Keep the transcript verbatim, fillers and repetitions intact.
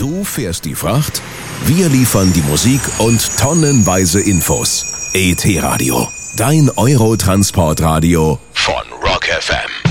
Du fährst die Fracht, wir liefern die Musik und tonnenweise Infos. E T Radio, dein Eurotransportradio von Rock F M.